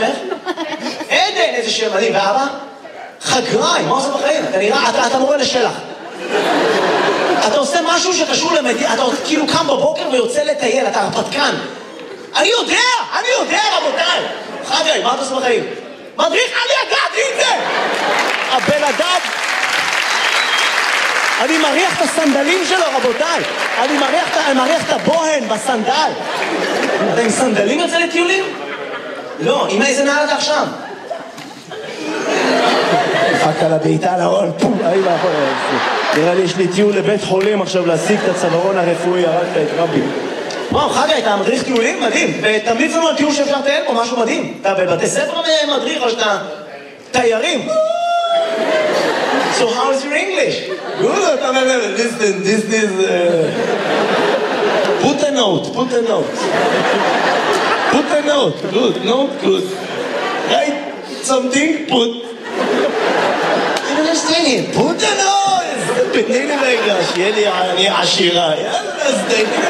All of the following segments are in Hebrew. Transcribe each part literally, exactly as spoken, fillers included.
שמך? עדן, איזה שם מדהים. ואבא? חגראי, מה עושה בחיים? אתה נראה, אתה, אתה מורה לשלח. אתה עושה משהו שקשור למדינה, אתה כאילו קם בבוקר ויוצא לטייל, אתה הרפתקן. אני יודע, אני יודע, רבותיי. חגראי, מה אתה עושה בחיים? מדריך, אני ידעתי את זה! הבן אדם... אני מריח את הסנדלים שלו, רבותיי. אני מריח, אני מריח את הבוהן בסנדל. אתה עם סנדלים יוצא לטיולים? לא, עם איזה נעל אתה עכשיו? דפק על הביתה לעול, פום, אי ואחור. נראה לי יש לי טיול לבית חולים עכשיו להשיג את הצווארון הרפואי, הרגת את רבי. וואו, חגי, אתה מדריך טיולים? מדהים. ותמליץ לנו על טיול שאפשר לטייל פה, משהו מדהים. אתה בבתי ספר מדריך או שאתה תיירים? So how is your English? Good, listen, this is... Uh... Put a note, put a note. Put a note, good, note, good. Write something, put... I don't understand it. Put a note! תתני לי רגע, שיהיה לי אני עשירה. יאללה, אז תתני לי.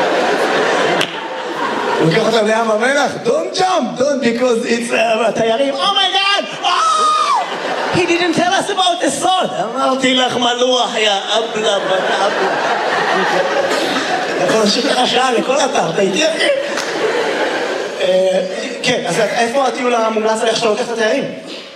הוא לקח אותם לים המלח? Don't jump, don't, because it's... תיירים, oh my god! Oh! He didn't tell us about the salt. אמרתי לך מלוח, יא אבלה, בת אבלה. אתה יכול להמשיך לך שעה לכל אתר, אתה איתי אחי? כן, אז איפה הטיול המומלץ עליך שאתה לוקח את התיירים?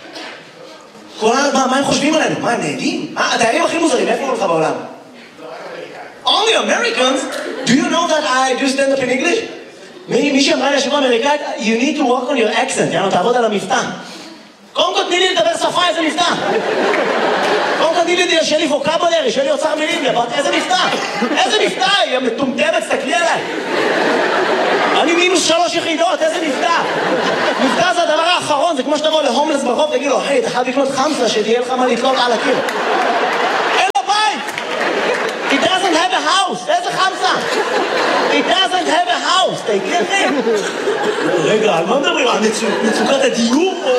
מה הם חושבים עלינו? מה, הם נהדים? התיירים הכי מוזרים, איפה הולך בעולם? Only Americans? Do you know that I do stand up in English? מי שאמרה לי השבוע אמריקאית, you need to work on your accent, יאנו, תעבוד על המבטא. קודם כל תני לי לדבר שפה, איזה מבטא. קודם כל תני לי שיהיה לי ווקאבולרי, שיהיה לי אוצר מילים, איזה מבטא. איזה מבטא, היא מטומטמת, תסתכלי עליי. אני מינוס שלוש יחידות, איזה מבטא. מבטא זה הדבר האחרון, זה כמו שתבוא להומלס ברחוב, תגיד לו, היי, אתה חייב לקנות חמסה, שתהיה לך מה לתלות על הקיר. אין לו בית. He doesn't have a house, איזה חמסה? He doesn't have a house, תגיד לכם. רגע, על מה מדברים? על מצוקת הדיור או...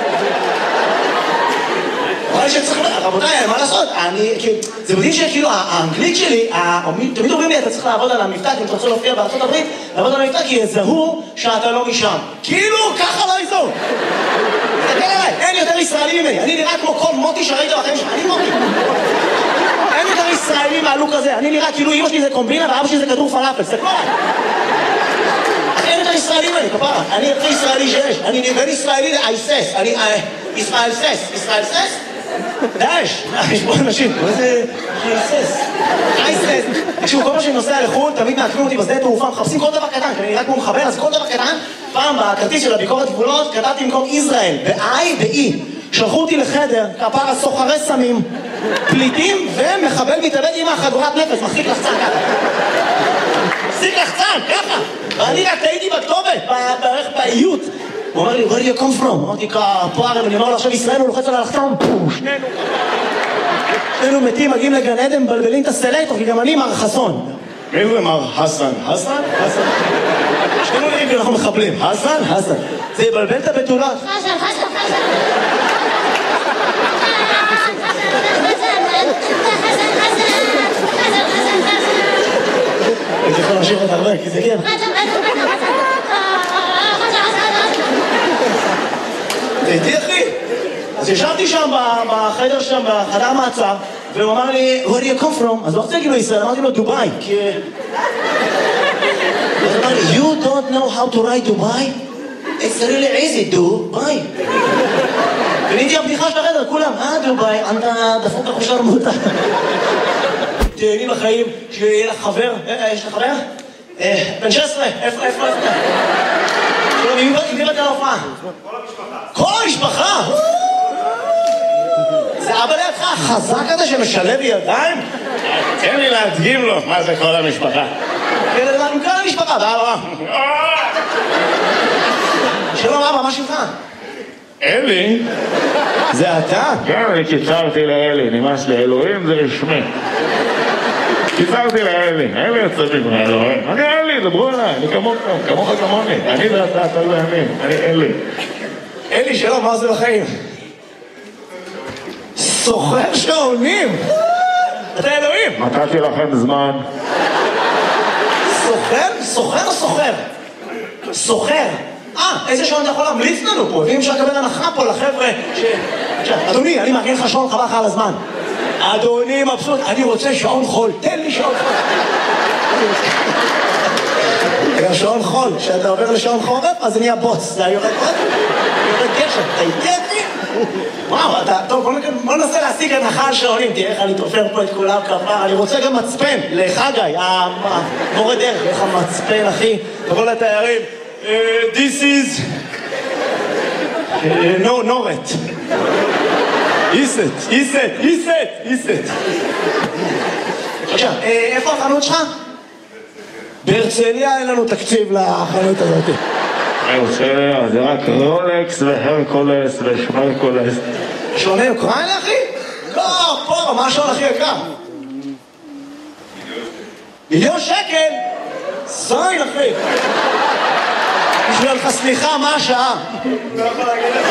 רבותיי, מה לעשות? זה מדהים שכאילו האנגלית שלי, תמיד אומרים לי, אתה צריך לעבוד על המבטא, אם אתה רוצה להופיע בארצות הברית, לעבוד על המבטא, כי יזהו שאתה לא משם. כאילו, ככה לא יזהו. תסתכל עליי, אין יותר ישראלי ממני. אני נראה כמו כל מוטי שראית בחיים שלך. אני מוטי. אין יותר ישראלי מהלוק הזה. אני נראה כאילו אמא שלי זה קומבינה ואבא שלי זה כדור פלאפל. תסתכל עליי. אין יותר ישראלי ממני, כפרה. אני הכי ישראלי שיש. אני בין ישראלי לאייסס. אני ישראל סס. ישראל סס? דאש, יש פה אנשים, מה זה אייסס? אייסס. תקשיבו, כל מה שאני נוסע לחו"ל, תמיד מעקבים אותי בשדה תעופה, מחפשים כל דבר קטן, כי אני נראה כמו מחבל, אז כל דבר קטן, פעם בכרטיס של הביקורת גבולות, כתבתי במקום ישראל, ב-I ב-E. שלחו אותי לחדר, כפרה סוחרי סמים, פליטים ומחבל מתאבד עם החגורת נפש, מחזיק לחצן ככה. מחזיק לחצן, ככה. ואני רק טעיתי בכתובת, בערך באיות. הוא אומר לי, where do you come from? אמרתי, כפרה, ואני אומר לו, עכשיו ישראל הוא לוחץ על הלחצן, שנינו. שנינו מתים, מגיעים לגן עדן, מבלבלים את הסלקטור, כי גם אני מר חסון. מי הוא אמר? חסן. חסן? חסן. שנינו נראים כי אנחנו מחבלים. חסן? חסן. זה יבלבל את הבתולות. חסן, חסן, חסן. הייתי יכול להמשיך עוד הרבה, כי זה כן. הייתי אחי. אז ישבתי שם בחדר שם, בחדר מעצר, והוא אמר לי, where do you come from? אז לא רוצה להגיד לו ישראל, אמרתי לו דובאי, כי... אז הוא אמר לי, you don't know how to write Dubai? It's really easy, Dubai. ונהייתי הבדיחה של החדר, כולם, אה דובאי, אתה דפוק לחושר מותה. תהני לחיים, שיהיה לך חבר, יש לך חבר? בן שש עשרה, איפה, איפה, איפה? עם מי באת להופעה? כל המשפחה. כל המשפחה? זה אבא לידך החזק הזה שמשלב ידיים? תן לי להדגים לו מה זה כל המשפחה. עם כל המשפחה, באבא. שלום אבא, מה שלך? אלי? זה אתה? כן, אני קיצרתי לאלי, נמאס לי, אלוהים זה רשמי. קיצרתי לאלי, אלי יוצא מפה, אלוהים. אני אלי, דברו עליי, אני כמוך, כמוך כמוני. אני ואתה, אתה לא יאמין, אני אלי. אלי, שלום, מה זה בחיים? סוחר שעונים! אתה אלוהים! נתתי לכם זמן. סוחר? סוחר או סוחר? סוחר. אה, איזה שעון אתה יכול להמליץ לנו פה? ואם אפשר לקבל הנחה פה לחבר'ה ש... אדוני, אני מארגן לך שעון חבל לך על הזמן. אדוני מבסוט, אני רוצה שעון חול, תן לי שעון חול. שעון חול, כשאתה עובר לשעון חורף, אז זה נהיה בוץ, זה יורד חורף, יורד גשם, אתה איתי? וואו, אתה, טוב, בוא ננסה להשיג הנחה על שעונים, תראה איך אני תופר פה את כולם כפר, אני רוצה גם מצפן, לחגי, המורה דרך, איך המצפן, אחי, תבוא לתיירים, this is, no, נורת. איסט, איסט, איסט, איסט. עכשיו, איפה החנות שלך? בהרצליה אין לנו תקציב לחנות הזאת. בהרצליה, זה רק רולקס והרקולס ושמרקולס. שעוני אוקראינה, אחי? לא, פה, מה השעון הכי יקר? מיליון שקל? זין, אחי. בשביל לך סליחה, מה השעה? לא יכול להגיד לך.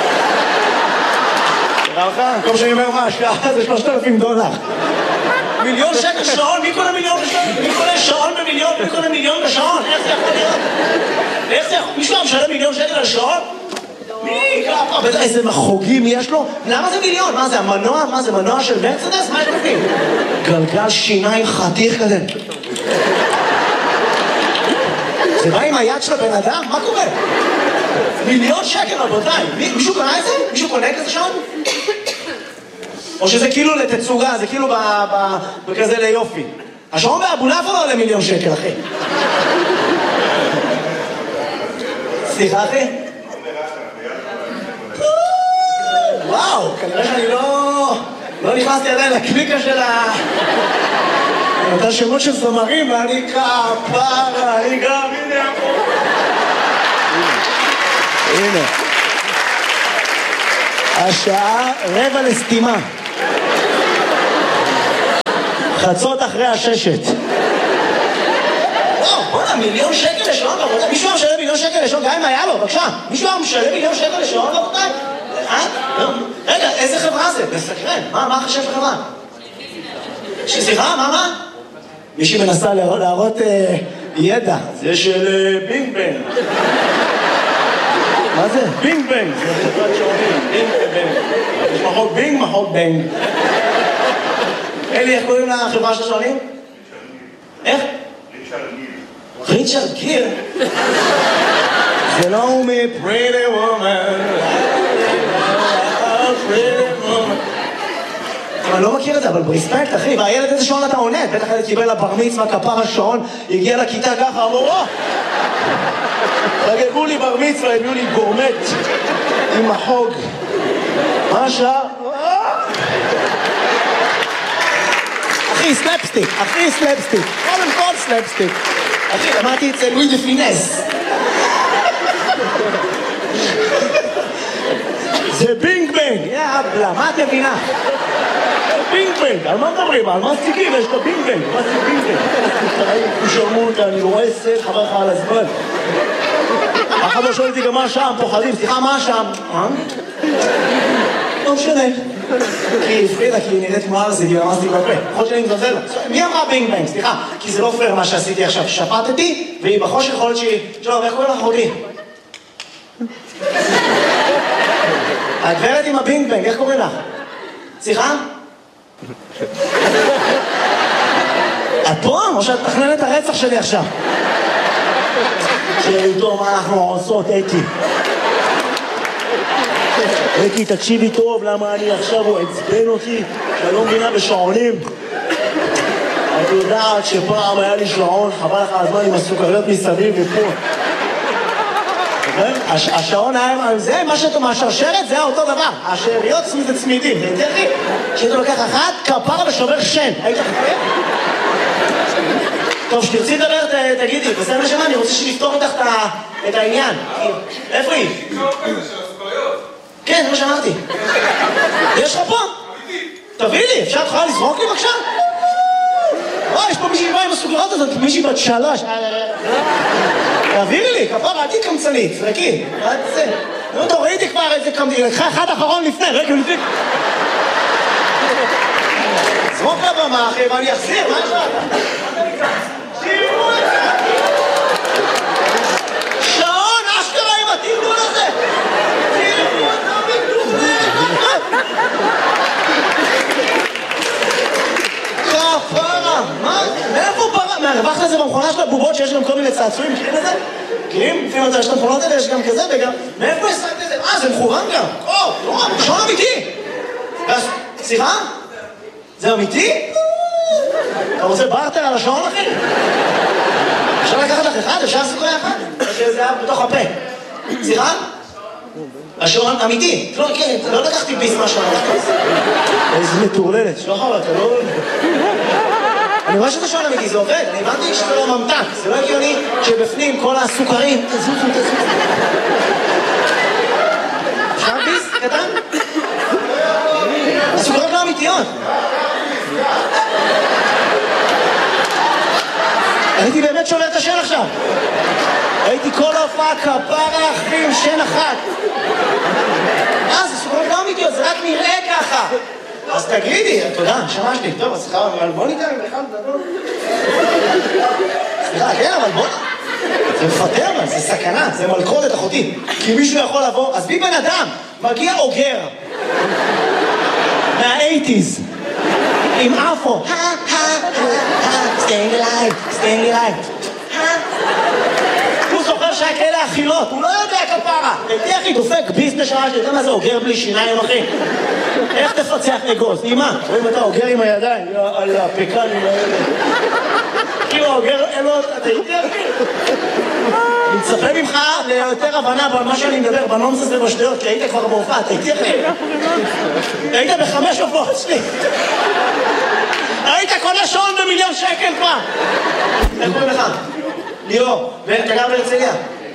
תראה לך? כל שאני אומר מה השעה זה שלושת אלפים דולר. מיליון שקל שעון? מי קונה מיליון בשעון? מי קונה שעון במיליון? מי קונה מיליון בשעון? איך זה יכול להיות? איך זה יכול? מישהו משלם מיליון שקל על שעון? מי? בטח איזה מחוגים יש לו? למה זה מיליון? מה זה, המנוע? מה זה, מנוע של מרצדס? מה יש בפנים? גלגל שיניים חתיך כזה. זה בא עם היד של הבן אדם? מה קורה? מיליון שקל רבותיי. מישהו קונה את זה? מישהו קונה כזה שעון? או שזה כאילו לתצוגה, זה כאילו בכזה ליופי. השעון באבולעפיה לא עולה מיליון שקל, אחי. סליחה, אחי? וואו, כנראה שאני לא... לא נכנסתי עדיין לקליקה של ה... אותה שמות של זמרים, ואני כפרה, אני גם... הנה, הנה. השעה רבע לסתימה. חצות אחרי הששת. וואו, בוא'נה, מיליון שקל לשעון, רבותיי. מישהו משלם מיליון שקל לשעון, גם אם היה לו, בבקשה. מישהו משלם מיליון שקל לשעון, רבותיי? אה? רגע, איזה חברה זה? מסקרן. מה החשב של חברה? סליחה, מה, מה? מישהי מנסה להראות ידע. זה של בינג בנג. מה זה? בינג בנג. זה חברת שעונים. בינג בנג. יש מחוק בינג, מחוק בנג. אלי, איך קוראים לחברה של שעונים? איך? ריצ'רד גיר. ריצ'רד גיר? זה לא הוא מ-Pretty Woman. Pretty Woman. אני לא מכיר את זה, אבל ברספקט, אחי, והילד איזה שעון אתה עונה? בטח ילד קיבל לבר מצווה, כפר השעון, הגיע לכיתה ככה, אמרו, או! חגגו לי בר מצווה, הביאו לי גורמט עם החוג. מה השעה? אחי, סלפסטיק, אחי, סלפסטיק. קודם כל סלפסטיק. אחי, למדתי את זה לואי דה פינס. זה בינג בנג, יאבלה, מה את מבינה? בינג בנג, על מה מדברים? על מה סיגים? יש לו בינג בנג, מה זה בינג בנג? תשרמו אותה, אני רואה סט, חבר לך על הזמן. אחד לא שואל אותי גם מה השעה, הם פוחדים, סליחה, מה השעה? לא משנה. כי הפרידה, כי היא נראית כמו ארזי, כי אמרתי בפה. יכול שאני מזלזל לה. מי אמרה בינג בנג? סליחה, כי זה לא פייר מה שעשיתי עכשיו. שפטתי, והיא בחושך יכול להיות שהיא... שלום, איך קוראים לך אחותי? הגברת עם הבינג בנג, איך קוראים לך? סליחה? את פה? או שאת תכננת את הרצח שלי עכשיו? שאיתו מה אנחנו עושות, אתי. אתי, תקשיבי טוב, למה אני עכשיו הוא עצבן אותי, שאני לא מבינה בשעונים. את יודעת שפעם היה לי שעון, חבל לך הזמן עם הסוכריות מסביב ופה. השעון היה, זה מה שאתה מהשרשרת, זה היה אותו דבר. השאריות זה צמידים, זה יותר לי. כשאתה לוקח אחת, כפרה ושובר שן. היית חכה? טוב, שתרצי לדבר, תגידי, בסדר שמה, אני רוצה שנפתור איתך את העניין. איפה היא? כן, זה מה שאמרתי. יש לך פה? תביא לי, אפשר תוכל לזרוק לי בבקשה? וואי, יש פה מישהי באה עם הסוכריות הזאת, מישהי בת שלוש. תעבירי לי, כפרה, עדי קמצנית, זרקי. נו, תורידי כבר איזה קמצנית, לקחה אחד אחרון לפני, רגע לפני. זרוק לבמה, אחי, ואני אחזיר, מה יש לך? שירו את זה! שעון, אשכרה עם עתיד כזה במכונה של הבובות שיש גם כל מיני צעצועים, מכירים את זה? מכירים? לפעמים יש את המכונות האלה, יש גם כזה וגם... מאיפה השגת את זה? אה, זה מכוון גם. או, לא, שעון אמיתי. סליחה? זה אמיתי? אתה רוצה בארטר על השעון, אחי? אפשר לקחת לך אחד? אפשר לעשות לך אחד? או שזה היה בתוך הפה. סליחה? השעון אמיתי. לא, כן, לא לקחתי ביס מהשעון. איזה מטורללת. שוחר, אתה לא... אני רואה שזה שעון אמיתי, זה עובד. אני הבנתי שזה לא ממתק. זה לא הגיוני שבפנים כל הסוכרים... תזוזו, תזוזו. אפשר ביס? קטן? הסוכרות לא אמיתיות. הייתי באמת שובר את השן עכשיו. הייתי כל ההופעה כפרה אחי עם שן אחת. אה, זה סוכרות לא אמיתיות, זה רק נראה ככה. אז תגידי, תודה, שמשתי. טוב, אז סליחה, אבל בוא ניתן לך לדבר. סליחה, כן, אבל בוא... זה מפטר, אבל זה סכנה, זה מלכודת אחותי. כי מישהו יכול לבוא, אז בי בן אדם, מגיע אוגר. מה-אייטיז. עם אפו. staying alive, staying alive. הוא זוכר שהיה כאלה אכילות, הוא לא יודע כפרה. הייתי אחי דופק ביס בשעה שאתה יודע מה זה אוגר בלי שיניים אחי? איך תפצח אגוז? אימא, רואים אתה אוגר עם הידיים? על הפקנים האלה. כאילו אוגר אלו, אתה הייתי אחי? אני מצפה ממך ליותר הבנה במה שאני מדבר, בנונסס ובשטויות, כי היית כבר בהופעה, אתה הייתי אחי? היית בחמש הופעות שלי. היית קונה שעון במיליון שקל כבר. איך קוראים לך? ליאור, ואתה גר בהרצליה?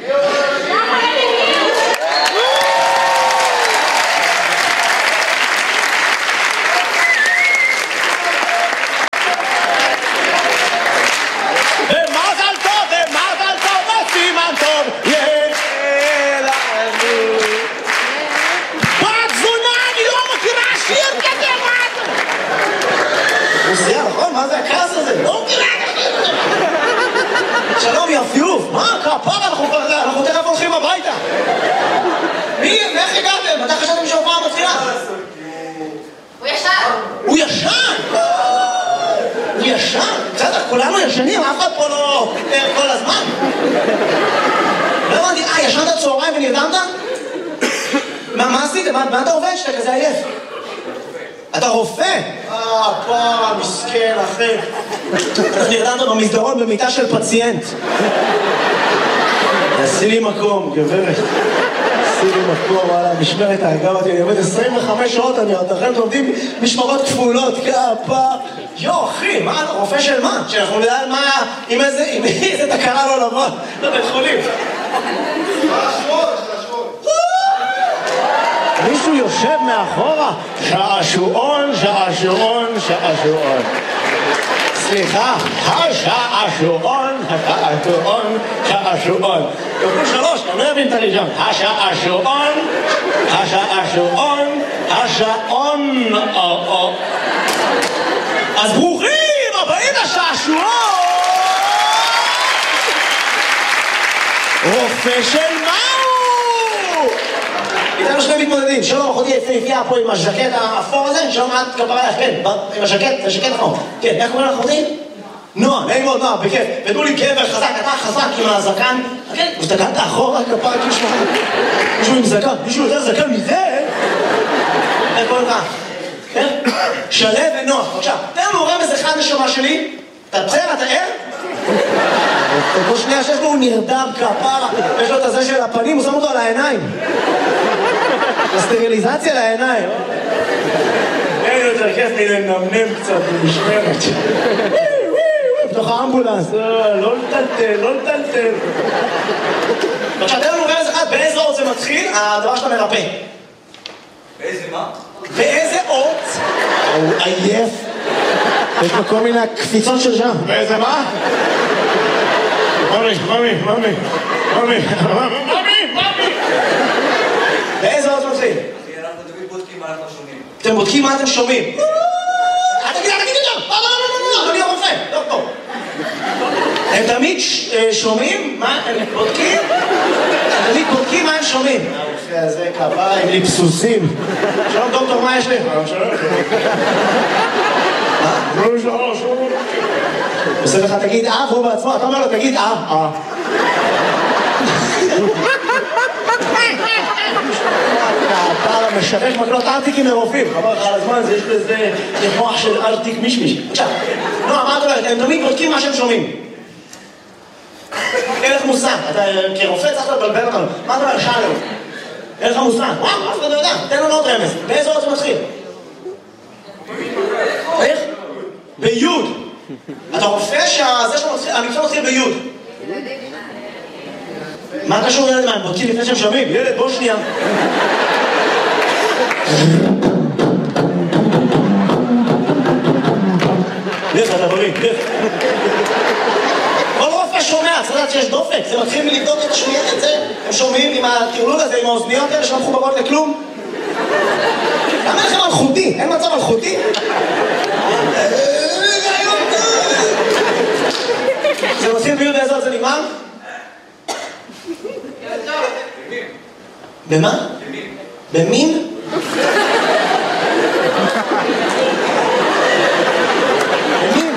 ומזל טוב, ומזל טוב, וסימן טוב, יהיה לנו. בת זונה, אני לא מכירה שיר כזה, מה? רוסיה, נכון? מה זה הכעס הזה? לא מכירה את השיר. שלום יפיוף, מה? כפרה, אנחנו תכף הולכים הביתה. מי? איך הגעתם? אתה חשבתם שההופעה מתחילה? הוא ישן. הוא ישן? הוא ישן? בסדר, כולנו ישנים, אף אחד פה לא כל הזמן. לא הבנתי, אה, ישנת צהריים ונרדמת? מה עשית? מה אתה עובד שאתה כזה עייף? אתה רופא? אה, פרה, מסכן, אחי. אתה נרדמת במסדרון במיטה של פציינט. עשי לי מקום, גברת. עשי לי מקום, וואלה, משמרת האגב, אני עובד עשרים וחמש שעות, אני עוד לכם עובדים משמרות כפולות, כפה. יו, אחי, מה אתה רופא של מה? שאנחנו נדע מה, עם איזה, עם איזה תקרה לא לבוא לבית חולים. מישהו יושב מאחורה, שעשועון, שעשועון, שעשועון. סליחה, השעשועון, השעשועון, שעשועון. כפול שלוש, אתה לא יבין את הראשון. השעשועון, השעשועון, השעון. אז ברוכים הבאים לשעשועון! רופא של מהו? איתנו שני מתמודדים, שלום, אחותי יפהפייה פה עם הז'קט האפור הזה, שלום, את כפרה לך, כן, עם הז'קט, זה ז'קט אפור. כן, איך קוראים לך אחותי? נועה, נעים מאוד, נועה, בכיף. ותנו לי גבר חזק, אתה חזק עם הזקן. כן, הסתכלת אחורה, כפרה, כאילו שמחה. מישהו עם זקן, מישהו יותר זקן מזה? איך קוראים לך? כן? שלב ונוח, בבקשה. תן לנו רמז אחד נשמה שלי. אתה בסדר, אתה ער? כל שנייה שיש לו הוא נרדם כפרה, יש לו את הזה של הפנים, הוא שם אותו על העיניים. הסטריליזציה לעיניים. אין יותר כיף לי לנמנם קצת במשמרת. בתוך האמבולנס, לא לטלטל, לא לטלטל. עכשיו, תן לנו רמז אחד, באיזה אות זה מתחיל, הדבר שאתה מרפא. באיזה מה? באיזה אות? הוא עייף. יש לו כל מיני קפיצות של שם. באיזה מה? ממי, ממי, ממי, ממי, ממי, ממי. באיזה אות זה מתחיל? אנחנו תמיד בודקים מה אנחנו שומעים. אתם בודקים מה אתם שומעים. אל תגיד, אל תגיד את זה! לא, לא, לא, לא, לא, אני הרופא, דוקטור. הם תמיד שומעים מה הם בודקים? הם תמיד בודקים מה הם שומעים. הרופא הזה כפה עם ליפסוסים. שלום דוקטור, מה יש לי? שלום, שלום. מה? שלום, שלום, שלום. עושה לך תגיד אה, והוא בעצמו, אתה אומר לו תגיד אה, אה. אתה משרק מקלות ארטיקים לרופאים, חבל לך על הזמן, יש בזה מוח של ארטיק מישמיש. עכשיו, לא, מה את אומרת? הם תמיד בודקים מה שהם שומעים. אין לך מושג, אתה כרופא צריך לבלבל אותנו. מה אתה אומר? שאלו. אין לך מושג. וואו, אף אחד לא יודע. תן לנו עוד רמז. באיזה עוד זה מתחיל? איך? ביוד. אתה רופא שהמקצוע מתחיל ביוד. מה קשור ילד? מה, הם בודקים לפני שהם שומעים? ילד, בוא שנייה. לך, אתה בריא, לך. כל רופא שומע, צריך לדעת שיש דופק. זה מתחיל מלבדוק את השמיעה את זה. הם שומעים עם הטירלול הזה, עם האוזניות האלה שלא מחוברות לכלום. למה לכם מלכותי? אין מצב מלכותי? זה מתחיל ביוד באיזו זה נגמר? במה? במין? במין?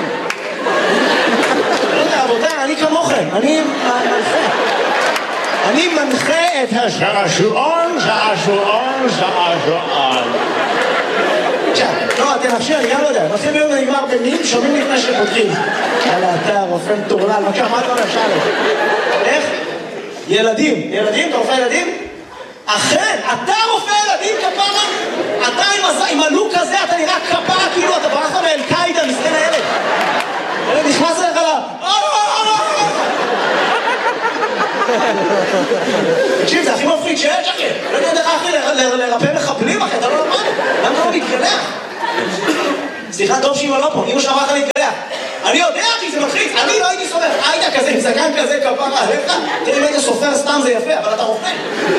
לא יודע, רבותיי, אני כמוכם, אני מנחה. אני מנחה את השעשועון, שעשועון, שעשועון. עכשיו, לא, תנחשי, אני גם לא יודע. מתחיל ביום ונגמר במין, שומעים לפני שפותחים. יאללה, אתה רופא מטורלל, מה אתה אומר, שאלה? איך? ילדים. ילדים? אתה רופא ילדים? אכן, אתה רופא ילדים, כפרה? אתה עם הלוק הזה, אתה נראה כפרה, כאילו אתה ברחת מאל-קאידה, מסכן הילד. ילד נכנס אליך לה... תקשיב, זה הכי מפחיד שיש, אחי. לא יודע איך אחי לרפא מחבלים, אחי, אתה לא למד. למה לא להתגלח? סליחה, טוב שאמא לא פה, אמא שאמרה לך להתגלח. אני יודע, אחי, זה מלחיץ. אני לא הייתי סופר. היית כזה, עם זקן כזה, כפרה עליך. תראי, אם היית סופר סתם זה יפה, אבל אתה רופא.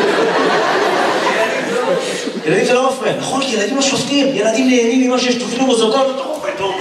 ילדים זה לא מפריע. נכון, כי ילדים לא שופטים. ילדים נהנים ממה שיש תופנו מוזוקות, אתה רופא טוב.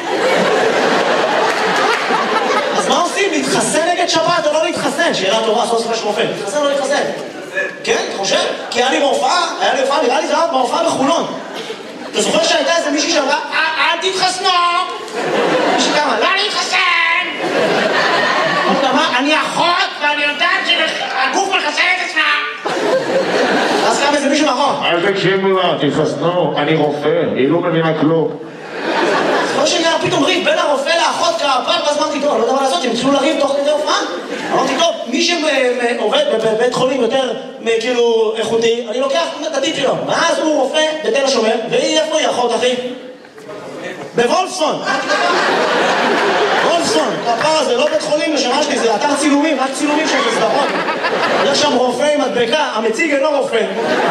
אז מה עושים? להתחסן נגד שבת או לא להתחסן? שאלה טובה, עשו ספר של רופא. להתחסן או לא להתחסן? כן, אתה חושב? כי היה לי בהופעה, היה לי בהופעה, נראה לי זה היה בהופעה בחולון. אתה זוכר שהייתה איזה מישהי שאמרה, אל תתחסנו! מישהי כמה, לא להתחסן! אני אחות ואני יודעת שהגוף מחסן את עצמה! אז קם איזה מישהו מאחור. אל תקשיבו לה, תתחסנו, אני רופא, היא לא מבינה כלום. זוכר שנראה פתאום ריב בין הרופא לאחות כפר, ואז אמרתי, טוב, אני לא יודע מה לעשות, הם התחילו לריב תוך כדי הופעה. אמרתי, טוב, מי שעובד בבית חולים יותר כאילו איכותי, אני לוקח את הטיפ שלו. ואז הוא רופא בתל השומר, והיא איפה היא אחות, אחי? בוולפסון. וולפסון, כפר הזה, לא בית חולים לשנה שלי, זה אתר צילומים, רק צילומים של סדרות. יש שם רופא עם מדבקה, המציג אינו רופא.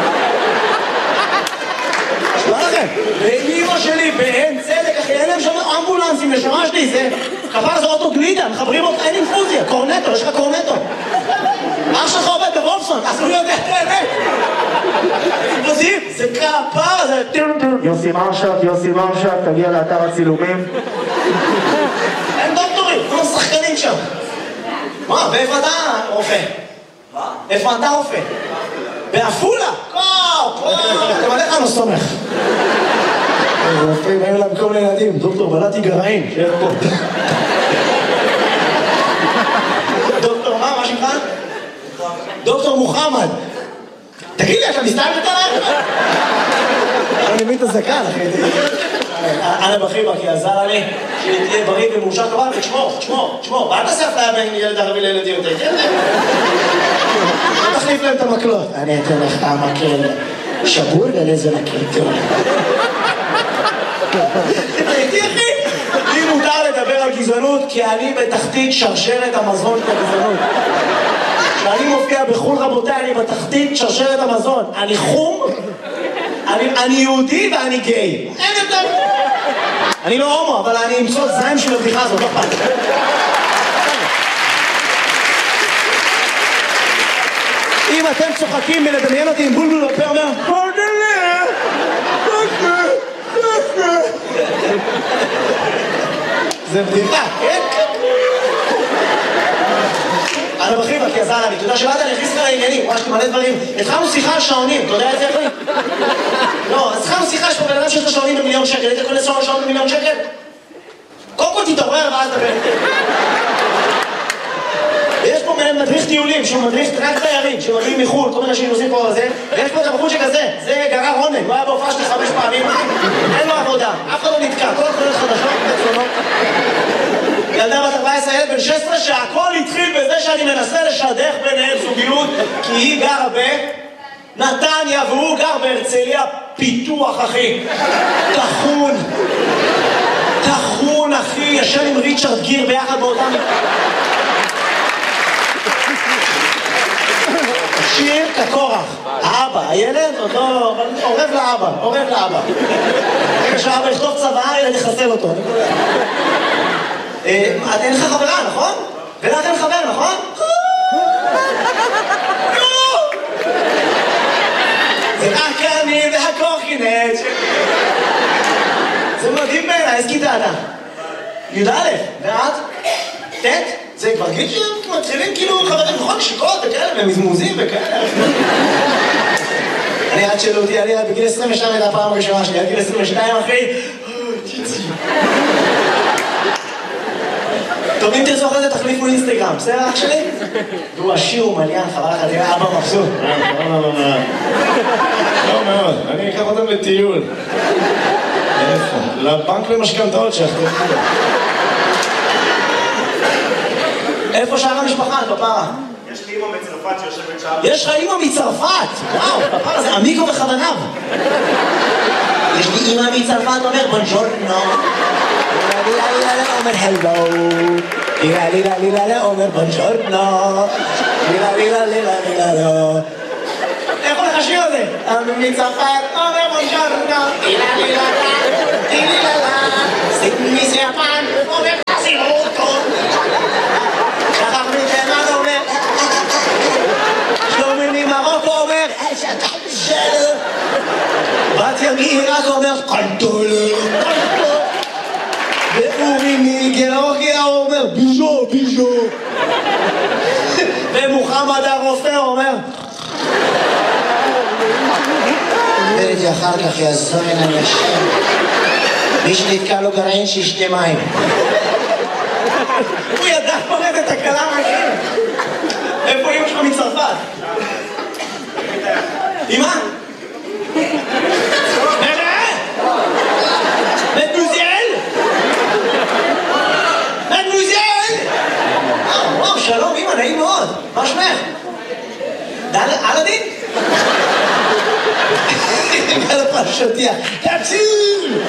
מה לכם? ואימא שלי באין צדק, אחי, אין להם שם אמבולנסים לשמה שלי, זה כפר זה אוטו גלידה, מחברים אותך, אין אינפוזיה, קורנטו, יש לך קורנטו. אח שלך עובד בוולפסון, אז הוא יודע את האמת. אינפוזים, זה כפר, זה... יוסי מרשת, יוסי מרשת, תגיע לאתר הצילומים. אין דוקטורים, כולם שחקנים שם. מה, ואיפה אתה רופא? מה? איפה אתה רופא? באפולה! קופ! אתה מלך אני לא סומך. רופאים היו להם כל לילדים, דוקטור בלעתי גרעין, שיהיה פה. דוקטור מה? מה שמך? דוקטור מוחמד. תגיד לי, אתה מסתלבט עליי? אני מבין את הזקן, אחי. אנה בחיבה, כי עזר לי שתהיה בריא ומאושר כבר, ותשמור, תשמור, תשמור. ואל תעשה אפליה בין ילד ערבי לילד יהודי, כן? תחליף להם את המקלות. אני אתן לך המקל שבור ולזה מקל טוב. תראיתי, אחי? לי מותר לדבר על גזענות, כי אני בתחתית שרשרת המזון של הגזענות. כשאני מופיע בחול, רבותיי, אני בתחתית שרשרת המזון. אני חום, אני יהודי ואני גיי. אין יותר. אני לא הומו, אבל אני אמצוא זין של הבדיחה הזאת, לא פעם. אם אתם צוחקים מלדמיין אותי עם בולבול בפה, אומר, פרדלה, פרדלה, פרדלה. זה בדיחה, כן? אני בחיבה, כי עזר לי, אתה יודע שבאת אני הכניס לך לעניינים, ממש מלא דברים. התחלנו שיחה על שעונים, אתה יודע את זה, אחי? לא, אז התחלנו שיחה, יש פה בן אדם שיש לו שעונים במיליון שקל, היית קונה שעון במיליון שקל? קודם כל תתעורר ואז דבר איתי. יש פה מדריך טיולים, שהוא מדריך רק תיירים, שמגיעים מחו"ל, כל מיני אנשים עושים פה זה, ויש פה את הבחור שכזה, זה גרר עונג, הוא היה בהופעה שלי חמש פעמים, אין לו עבודה, אף אחד לא נתקע, כל התחולות חדשות, פצונות. ילדה בת ארבע עשרה, ילד בן שש עשרה, שהכל התחיל בזה שאני מנסה לשדך ביניהם זוגיות, כי היא גרה בנתניה והוא גר בהרצליה פיתוח, אחי. תחון. תחון, אחי, ישן עם ריצ'רד גיר ביחד באותם... שיר כקורח, האבא, הילד עוד לא... עורב לאבא, עורב לאבא. רגע שהאבא יכתוב צבא, ילד יחסל אותו. אין לך חברה, נכון? ולך אין חבר, נכון? זה רק אני והקורקינט. זה מדהים בעיניי, איזה כיתה אתה? י"א, ואת? ט'? זה כבר גיל שמתחילים כאילו חברים נכון שיקות וכאלה ומזמוזים וכאלה. אני עד שלא אותי, אני בגיל עשרים ושתיים הייתה הפעם הראשונה שלי, עד גיל עשרים ושתיים אחי, צ'יצי. טוב, אם תרצו אחרי זה תחליפו אינסטגרם, בסדר אח שלי? הוא עשיר, הוא מליין, חבל לך, תראה אבא מבסוט. לא, לא, לא. לא מאוד, אני אקח אותם לטיול. איפה? לבנק למשכנתאות שאחתו. איפה שאר המשפחה, פפרה? יש לי אמא מצרפת שיושבת שם. יש לך אמא מצרפת! וואו, פפרה זה עמיקו בכוונב. יש לי אמא מצרפת, אומר בונג'ורנו. לילה לילה אומר הלו. לילה לילה לילה אומר בונג'ורנו. לילה לילה לילה לילה לא. איך הולך השיר הזה? אמא מצרפת אומר בונג'ורנו. לילה לילה לילה לילה. סימי סיאפן אומר סימוטו. שחר מתימן אומר שלומי ממרוקו אומר בת ימי רק אומר קנטולר ואורי מגיאורגיה אומר ביז'ו ביז'ו ומוחמד הרופא אומר וראיתי אחר כך יעזור אליי השם מי שנתקע לו גרעין שישתה מים הוא ידע פורט את הקלה מהכיר. איפה אמא שלך מצרפת? אמא? מדמוזל? מדמוזל? וואו, שלום אמא, נעים מאוד. מה שמך? אלאדין? על הפרשותיה. תציל!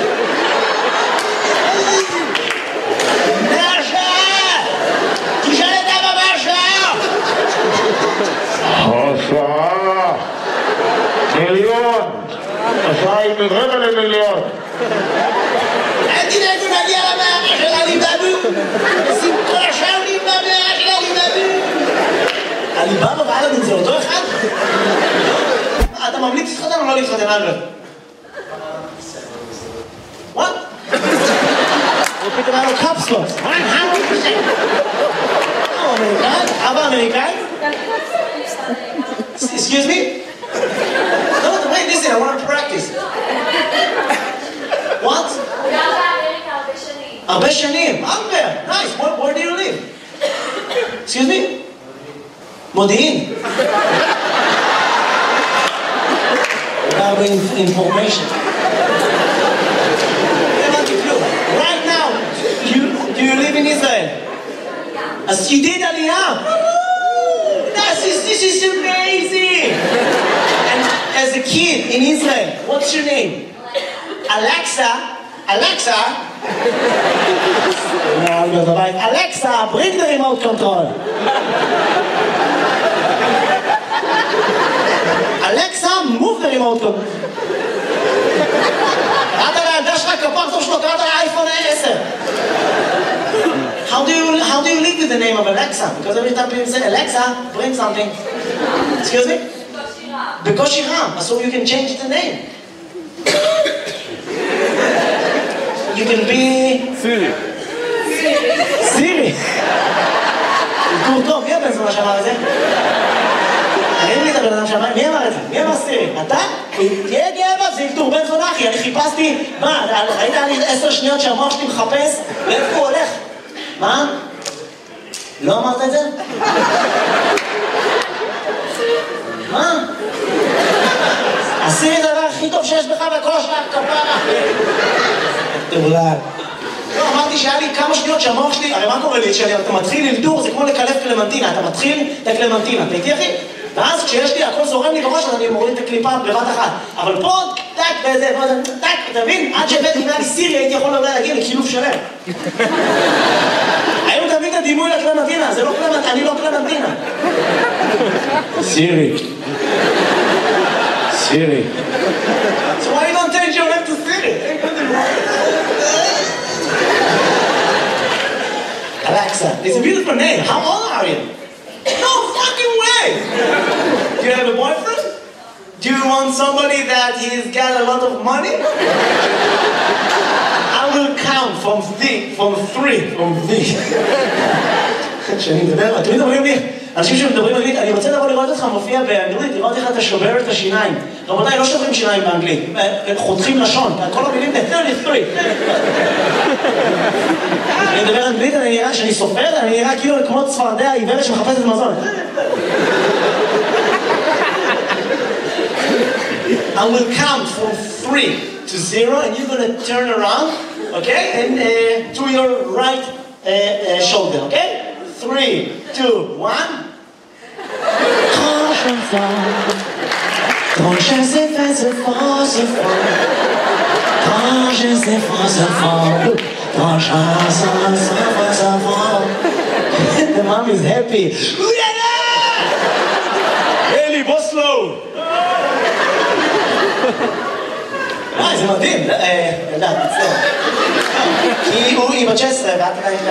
עשרה מיליון עשרה עם רבע למיליון אל תדאגו נגיע למערה של עליבאבו שמחה שעולים במערה של עליבאבו עליבאבו ואלאדין זה אותו אחד? אתה ממליץ להתחתן או לא להתחתן אלבאב? What? הוא פתאום היה לו קפסלות אבא אמריקאי? Excuse me? No, wait, listen, I want to practice. What? הרבה שנים. הרבה. Nice. Where, where do you live? Excuse me? מודיעין. הרבה information. Right now, you, do you live in Israel? As you did Aliyah. This is, this is amazing! And as a kid in Israel, what's your name? Alexa. Alexa? No, no, no, Alexa, bring the remote control. Alexa, move the remote control. קראת לילדה שלך כפרצוף שלו, קראת לאייפון עשר. How do you how do you live with the name of Alexa? Because every time people say Alexa, bring something. Excuse me? בקושי רם. So you can change the name. You can be סירי. סירי. טוב טוב, מי הבן זונה שאמר את זה? תרים לי את הבן אדם שם, מי אמר את זה? מי אמר סירי? אתה? תהיה גאה זה אלתור בן זונה אחי, אני חיפשתי, מה, ראית לי עשר שניות שהמוח שלי מחפש? לאיפה הוא הולך? מה? לא אמרת את זה? מה? הסירי זה הדבר הכי טוב שיש בך בכל השאר כפרה. תבולד. לא, אמרתי שהיה לי כמה שניות שהמוח שלי, הרי מה קורה לי? כשאתה מתחיל אלתור זה כמו לקלף קלמנטינה, אתה מתחיל את הקלמנטינה, אתה איתי אחי? ואז כשיש לי, הכל זורם לי בראש, אז אני מוריד את הקליפה בבת אחת. אבל פה, טק, וזה, טק, אתה מבין? עד שהבאתי מעלי סירי, הייתי יכול אולי להגיע לקילוף שלם. היום תביא את הדימוי לקלמנטינה, זה לא קלמנטינה, אני לא קלמנטינה. סירי. סירי. So why you don't change your name to Siri? Alexa, it's a beautiful name. How old are you? No fucking way! Do you have a boyfriend? Do you want somebody that he's got a lot of money? I will count from three, from three, from three. שאני מדבר, תמיד אומרים לי, אנשים שמדברים אנגלית, אני רוצה לבוא לראות אותך מופיע באנגלית, לראות איך אתה שובר את השיניים. רבותיי, לא שוברים שיניים באנגלית, חותכים לשון, כל המילים ב-שלושים ושלוש. אני מדבר אנגלית, אני נראה שאני סופר, אני נראה כאילו כמו צפרדע עיוורת שמחפשת מזון. I will count from three to zero and you're going to turn around, okay? And uh, to your right uh, uh, shoulder, okay? Three, two, one. Quand je vois, quand je sais faire ce fort, ce fort. Quand je sais faire ce fort, quand je sais faire ce fort. The mom is happy. Eli, בוסלו! אה, זה מדהים. ילדה, תצטער. כי הוא, היא בת שש עשרה, ואת...